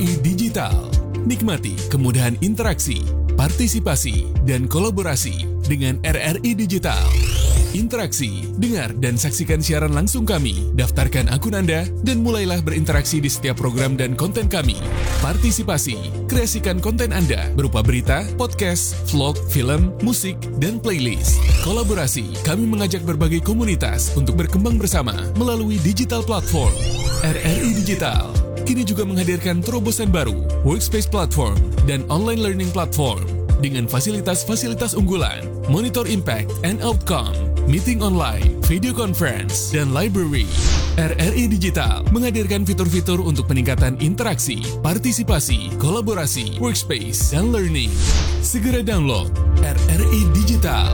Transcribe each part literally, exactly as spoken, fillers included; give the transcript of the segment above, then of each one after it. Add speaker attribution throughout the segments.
Speaker 1: I Digital. Nikmati kemudahan interaksi, partisipasi, dan kolaborasi dengan R R I Digital. Interaksi, dengar dan saksikan siaran langsung kami, daftarkan akun Anda, dan mulailah berinteraksi di setiap program dan konten kami. Partisipasi, kreasikan konten Anda berupa berita, podcast, vlog, film, musik, dan playlist. Kolaborasi, kami mengajak berbagai komunitas untuk berkembang bersama melalui digital platform. R R I Digital kini juga menghadirkan terobosan baru, workspace platform, dan online learning platform dengan fasilitas-fasilitas unggulan, monitor impact and outcome, meeting online, video conference, dan library. R R I Digital menghadirkan fitur-fitur untuk peningkatan interaksi, partisipasi, kolaborasi, workspace, dan learning. Segera download R R I Digital.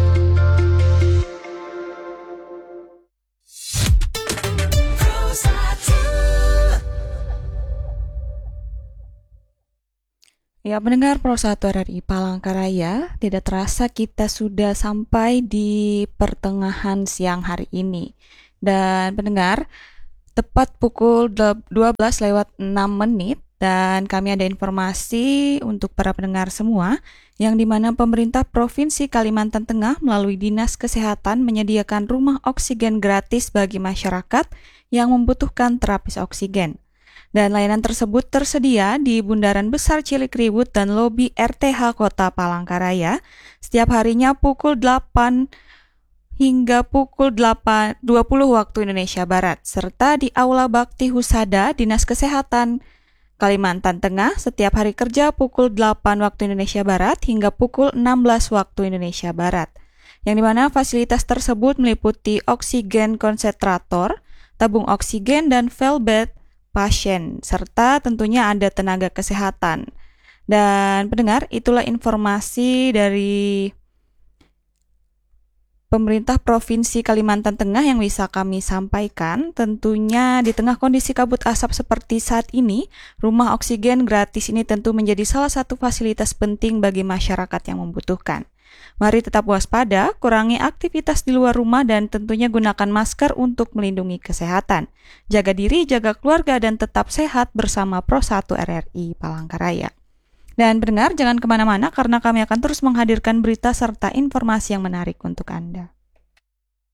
Speaker 2: Ya, pendengar Pro satu R R I Palangkaraya, tidak terasa kita sudah sampai di pertengahan siang hari ini. Dan pendengar, tepat pukul dua belas lewat enam menit, dan kami ada informasi untuk para pendengar semua, yang dimana pemerintah Provinsi Kalimantan Tengah melalui Dinas Kesehatan menyediakan rumah oksigen gratis bagi masyarakat yang membutuhkan terapis oksigen. Dan layanan tersebut tersedia di Bundaran Besar Cilikriwut dan lobi R T H Kota Palangkaraya setiap harinya pukul delapan hingga pukul delapan dua puluh waktu Indonesia Barat, serta di Aula Bakti Husada Dinas Kesehatan Kalimantan Tengah setiap hari kerja pukul delapan waktu Indonesia Barat hingga pukul enam belas waktu Indonesia Barat. Yang dimana fasilitas tersebut meliputi oksigen konsentrator, tabung oksigen, dan velbed pasien, serta tentunya ada tenaga kesehatan. Dan pendengar, itulah informasi dari pemerintah Provinsi Kalimantan Tengah yang bisa kami sampaikan. Tentunya di tengah kondisi kabut asap seperti saat ini, rumah oksigen gratis ini tentu menjadi salah satu fasilitas penting bagi masyarakat yang membutuhkan. Mari tetap waspada, kurangi aktivitas di luar rumah, dan tentunya gunakan masker untuk melindungi kesehatan. Jaga diri, jaga keluarga, dan tetap sehat bersama Pro satu R R I Palangkaraya. Dan pendengar, jangan kemana-mana karena kami akan terus menghadirkan berita serta informasi yang menarik untuk Anda.